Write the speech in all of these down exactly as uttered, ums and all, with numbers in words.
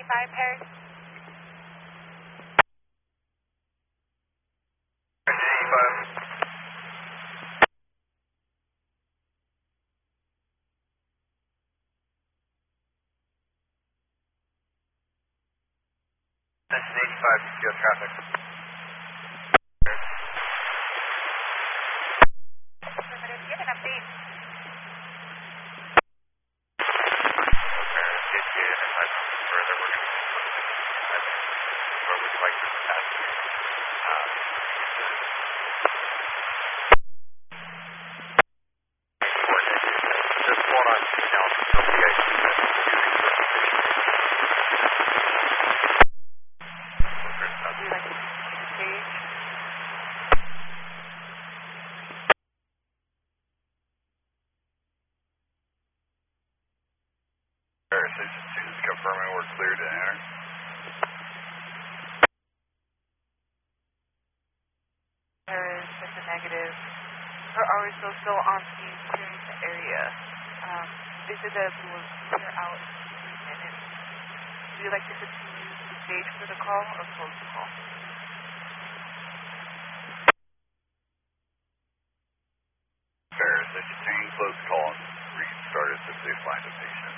eighty-five, Paris. eighty-five. Attention eighty-five, you feel traffic. Affirmative, give an update. Further, we're going to where would you like to pass? Uh, just going on now, so you guys can do Would you like to see the stage? Station two is confirming we're clear to enter. Paris, that's a negative. Or are we still still on scene clearing the area? Um, they said that we will clear out in three minutes. Would you like to continue the stage for the call or close the call? Paris, station two, close call and restart at the safe line of patient.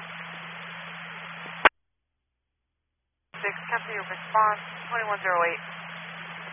Six, cancel your response, twenty-one oh eight.